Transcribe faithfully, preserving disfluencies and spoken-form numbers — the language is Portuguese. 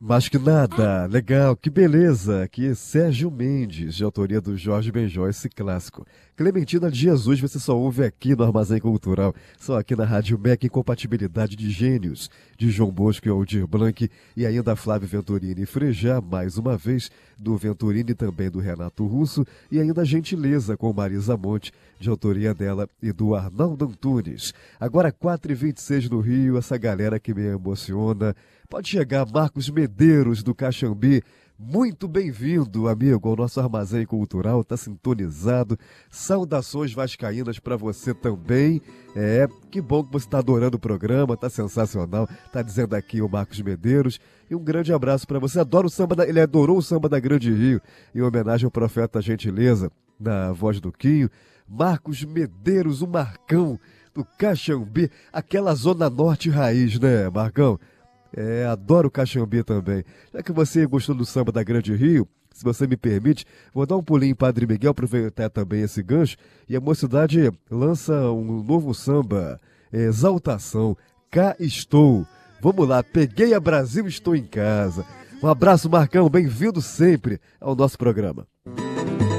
Mais que nada, legal, que beleza, aqui é Sérgio Mendes, de autoria do Jorge Benjó, esse clássico. Clementina de Jesus, você só ouve aqui no Armazém Cultural, só aqui na Rádio M E C, Incompatibilidade de Gênios, de João Bosco e Aldir Blanc, e ainda Flávio Venturini e Frejá, mais uma vez, do Venturini e também do Renato Russo, e ainda Gentileza com Marisa Monte, de autoria dela e do Arnaldo Antunes. Agora quatro e vinte e seis no Rio, essa galera que me emociona. Pode chegar Marcos Medeiros, do Caxambi. Muito bem-vindo, amigo, ao nosso Armazém Cultural, tá sintonizado. Saudações vascaínas para você também. É, que bom que você está adorando o programa, tá sensacional. Tá dizendo aqui o Marcos Medeiros. E um grande abraço para você. Adoro o samba da... Ele adorou o samba da Grande Rio, em homenagem ao Profeta Gentileza, na voz do Quinho. Marcos Medeiros, o Marcão, do Caxambi, aquela zona norte raiz, né, Marcão? É, adoro o Caxambi também. Já que você gostou do samba da Grande Rio, se você me permite, vou dar um pulinho em Padre Miguel, aproveitar também esse gancho, e a Mocidade lança um novo samba, Exaltação, Cá Estou. Vamos lá, peguei a Brasil, estou em casa. Um abraço, Marcão, bem-vindo sempre ao nosso programa.